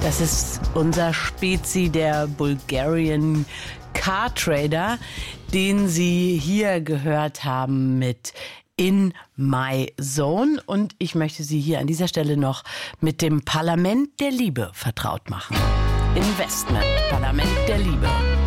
Das ist unser Spezi, der Bulgarian Car Trader, den Sie hier gehört haben mit In My Zone. Und ich möchte Sie hier an dieser Stelle noch mit dem Parlament der Liebe vertraut machen. Investment, Parlament der Liebe.